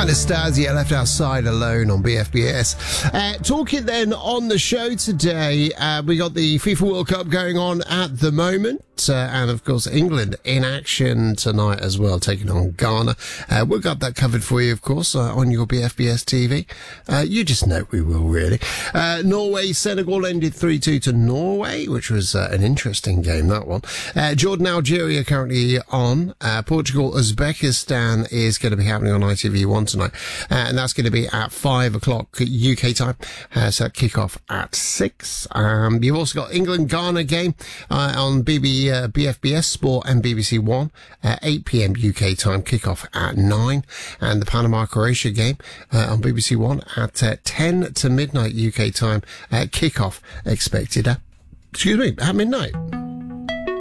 Anastasia left outside alone on BFBS. Talking then on the show today, we got the FIFA World Cup going on at the moment. And of course, England in action tonight as well, taking on Ghana. We've got that covered for you, of course, on your BFBS TV. You just know we will, really. Norway, Senegal ended 3-2 to Norway, which was an interesting game, that one. Jordan, Algeria currently on. Portugal, Uzbekistan is going to be happening on ITV1 tonight. And that's going to be at 5 o'clock UK time. So kick-off at 6. You've also got England, Ghana game on BFBS Sport and BBC One, 8 p.m. UK time, kick-off at 9, and the Panama-Croatia game on BBC One at 10 to midnight UK time, kick-off expected at midnight.